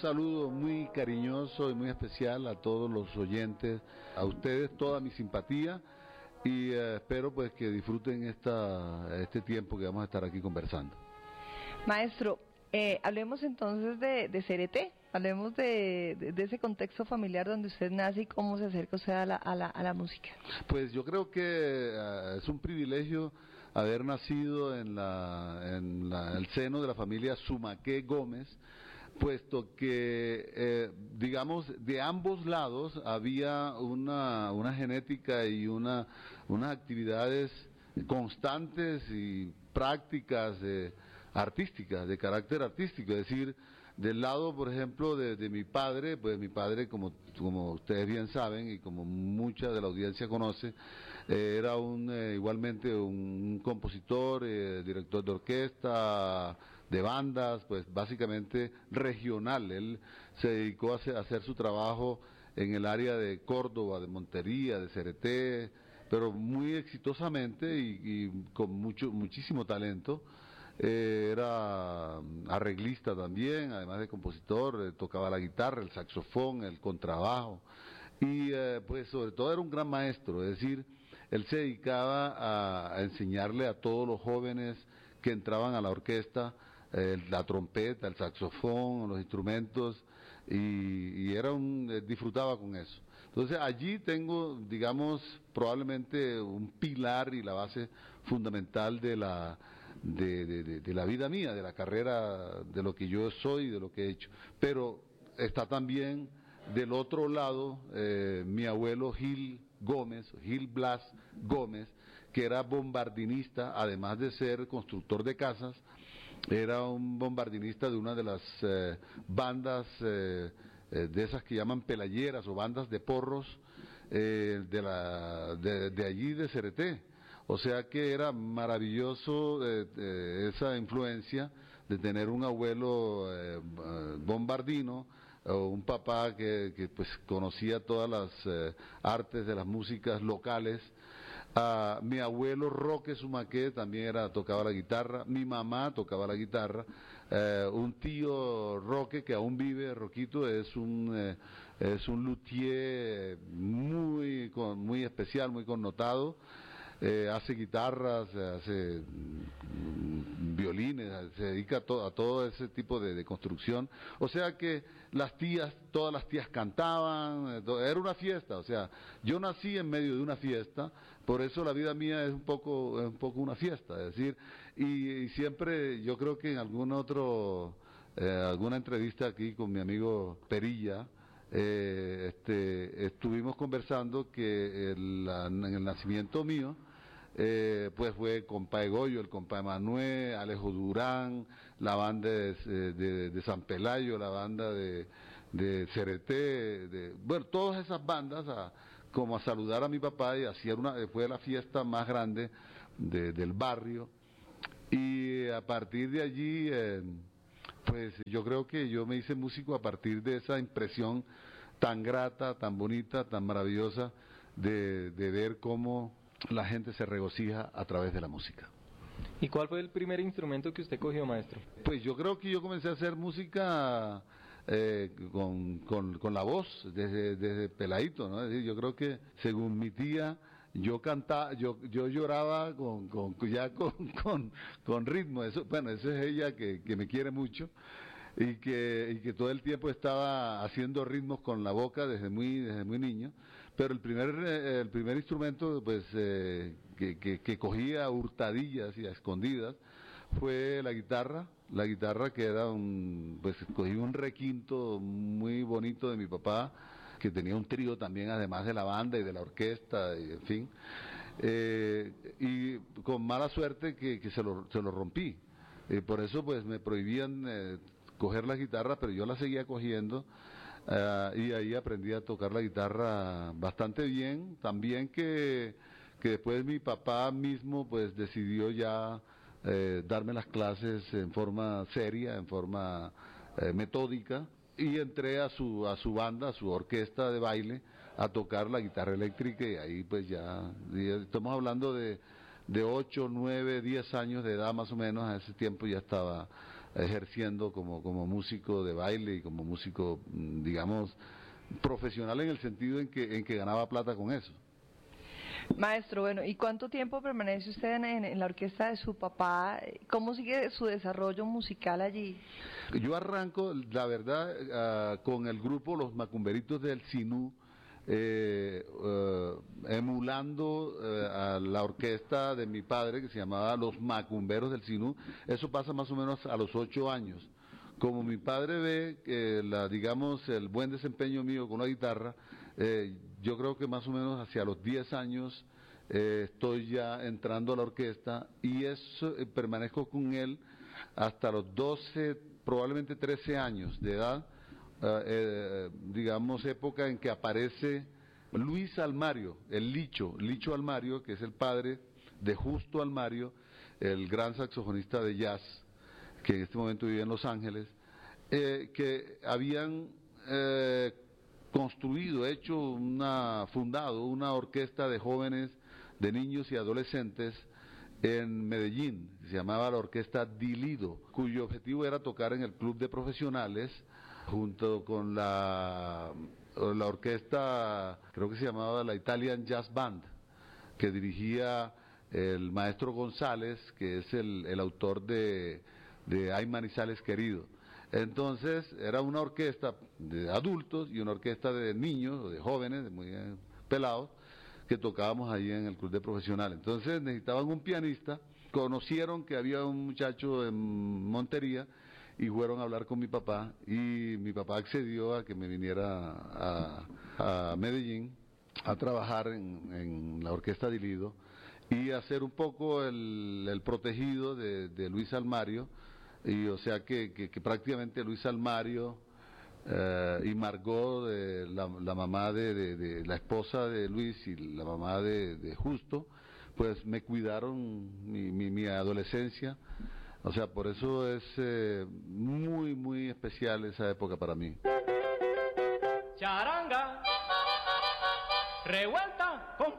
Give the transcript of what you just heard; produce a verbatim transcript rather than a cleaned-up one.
Saludo muy cariñoso y muy especial a todos los oyentes, a ustedes toda mi simpatía y eh, espero pues que disfruten esta, este tiempo que vamos a estar aquí conversando. Maestro, eh, hablemos entonces de, de C R T, hablemos de, de, de ese contexto familiar donde usted nace y cómo se acerca usted a la, a la, a la música. Pues yo creo que uh, es un privilegio haber nacido en, la, en la, el seno de la familia Sumaqué Gómez, puesto que, eh, digamos, de ambos lados había una, una genética y una, unas actividades constantes y prácticas eh, artísticas, de carácter artístico, es decir, del lado, por ejemplo, de, de mi padre, pues mi padre, como, como ustedes bien saben y como mucha de la audiencia conoce, eh, era un eh, igualmente un compositor, eh, director de orquesta, de bandas, pues básicamente regional. Él se dedicó a hacer, a hacer su trabajo en el área de Córdoba, de Montería, de C R T, pero muy exitosamente y, y con mucho muchísimo talento. Eh, era arreglista también, además de compositor, eh, tocaba la guitarra, el saxofón, el contrabajo y eh, pues sobre todo era un gran maestro, es decir, él se dedicaba a, a enseñarle a todos los jóvenes que entraban a la orquesta eh, la trompeta, el saxofón, los instrumentos y, y era un, eh, disfrutaba con eso. Entonces allí tengo, digamos, probablemente un pilar y la base fundamental de la de, de, de, de la vida mía, de la carrera, de lo que yo soy, de lo que he hecho. Pero está también del otro lado eh, mi abuelo Gil Gómez, Gil Blas Gómez, que era bombardinista, además de ser constructor de casas, era un bombardinista de una de las eh, bandas eh, eh, de esas que llaman pelayeras o bandas de porros eh, de, la, de, de allí de C R T. O sea que era maravilloso eh, eh, esa influencia de tener un abuelo eh, bombardino, o un papá que, que pues conocía todas las eh, artes de las músicas locales. Uh, mi abuelo Roque Sumaqué también era, tocaba la guitarra, mi mamá tocaba la guitarra, uh, un tío Roque que aún vive, Roquito, es un, eh, es un luthier muy, con, muy especial, muy connotado. Eh, hace guitarras, hace mm, violines, se dedica a, to, a todo ese tipo de, de construcción. O sea que las tías, todas las tías cantaban, era una fiesta. O sea, yo nací en medio de una fiesta, por eso la vida mía es un poco, es un poco una fiesta. Es decir, y, y siempre, yo creo que en algún otro, eh, alguna entrevista aquí con mi amigo Perilla, Eh, este, estuvimos conversando que el, en el nacimiento mío, eh, pues fue compa Goyo, el compa Manuel, Alejo Durán, la banda de, de, de San Pelayo, la banda de, de C R T, de, bueno, todas esas bandas a, como a saludar a mi papá y hacía una, fue la fiesta más grande de, del barrio y a partir de allí eh, pues yo creo que yo me hice músico a partir de esa impresión tan grata, tan bonita, tan maravillosa de, de ver cómo la gente se regocija a través de la música. ¿Y cuál fue el primer instrumento que usted cogió, maestro? Pues yo creo que yo comencé a hacer música eh, con, con, con la voz desde, desde peladito, ¿no? Es decir, yo creo que según mi tía yo cantaba, yo yo lloraba con, con ya con, con, con ritmo. Eso, bueno, esa es ella que, que me quiere mucho y que, y que todo el tiempo estaba haciendo ritmos con la boca desde muy desde muy niño. Pero el primer eh, el primer instrumento pues eh, que, que, que cogía a hurtadillas y a escondidas fue la guitarra, la guitarra que era un, pues cogí un requinto muy bonito de mi papá, que tenía un trío también además de la banda y de la orquesta, y en fin, eh, y con mala suerte que, que se, lo, se lo rompí, eh, por eso pues me prohibían eh, coger la guitarra, pero yo la seguía cogiendo, uh, y ahí aprendí a tocar la guitarra bastante bien, también que, que después mi papá mismo pues decidió ya eh, darme las clases en forma seria, en forma eh, metódica, y entré a su a su banda, a su orquesta de baile, a tocar la guitarra eléctrica y ahí pues ya, estamos hablando de, de ocho, nueve, diez años de edad más o menos, a ese tiempo ya estaba ejerciendo como, como músico de baile y como músico, digamos, profesional en el sentido en que, en que ganaba plata con eso. Maestro, bueno, ¿y cuánto tiempo permanece usted en, en, en la orquesta de su papá? ¿Cómo sigue su desarrollo musical allí? Yo arranco, la verdad, uh, con el grupo Los Macumberitos del Sinú, eh, uh, emulando uh, a la orquesta de mi padre que se llamaba Los Macumberos del Sinú. Eso pasa más o menos a los ocho años. Como mi padre ve, eh, la, digamos, el buen desempeño mío con la guitarra, eh, yo creo que más o menos hacia los diez años eh, estoy ya entrando a la orquesta y eso eh, permanezco con él hasta los doce, probablemente trece años de edad, eh, eh, digamos, época en que aparece Luis Almario, el Licho, Licho Almario, que es el padre de Justo Almario, el gran saxofonista de jazz, que en este momento vive en Los Ángeles, eh, que habían eh, construido, hecho una, fundado una orquesta de jóvenes, de niños y adolescentes en Medellín, se llamaba la Orquesta Dilido, cuyo objetivo era tocar en el club de profesionales, junto con la, la orquesta, creo que se llamaba la Italian Jazz Band, que dirigía el maestro González, que es el, el autor de, de Ay Manizales Querido. Entonces era una orquesta de adultos y una orquesta de niños, de jóvenes, de muy eh, pelados, que tocábamos ahí en el club de profesionales. Entonces necesitaban un pianista, conocieron que había un muchacho en Montería y fueron a hablar con mi papá y mi papá accedió a que me viniera a, a Medellín a trabajar en, en la orquesta de Lido y hacer un poco el, el protegido de, de Luis Almario. Y o sea que, que, que prácticamente Luis Almario eh, y Margot, de, la, la mamá de, de, de la esposa de Luis y la mamá de, de Justo, pues me cuidaron mi, mi, mi adolescencia. O sea, por eso es eh, muy, muy especial esa época para mí. Charanga, revuelta.